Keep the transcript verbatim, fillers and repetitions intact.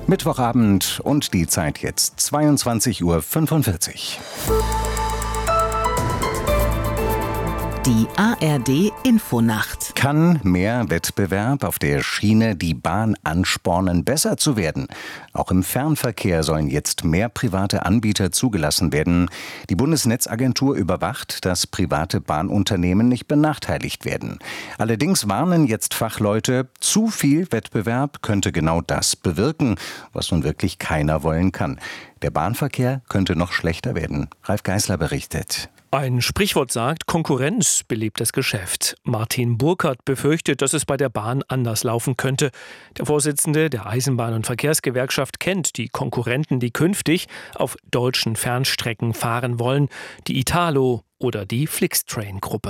Mittwochabend und die Zeit jetzt zweiundzwanzig Uhr fünfundvierzig. Die A R D-Infonacht. Kann mehr Wettbewerb auf der Schiene die Bahn anspornen, besser zu werden? Auch im Fernverkehr sollen jetzt mehr private Anbieter zugelassen werden. Die Bundesnetzagentur überwacht, dass private Bahnunternehmen nicht benachteiligt werden. Allerdings warnen jetzt Fachleute, zu viel Wettbewerb könnte genau das bewirken, was nun wirklich keiner wollen kann. Der Bahnverkehr könnte noch schlechter werden. Ralf Geißler berichtet. Ein Sprichwort sagt, Konkurrenz belebt das Geschäft. Martin Burkhardt befürchtet, dass es bei der Bahn anders laufen könnte. Der Vorsitzende der Eisenbahn- und Verkehrsgewerkschaft kennt die Konkurrenten, die künftig auf deutschen Fernstrecken fahren wollen, die Italo oder die Flixtrain-Gruppe.